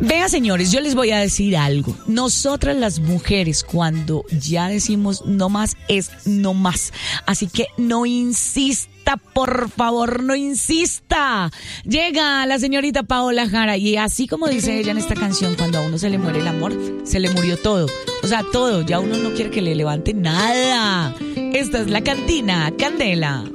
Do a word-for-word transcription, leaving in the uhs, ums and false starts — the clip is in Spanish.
Vea, señores, yo les voy a decir algo. Nosotras las mujeres, cuando ya decimos no más, es no más. Así que no insista, por favor, no insista. Llega la señorita Paola Jara y así como dice ella en esta canción, cuando a uno se le muere el amor, se le murió todo. O sea, todo. Ya uno no quiere que le levante nada. Esta es La Cantina Candela.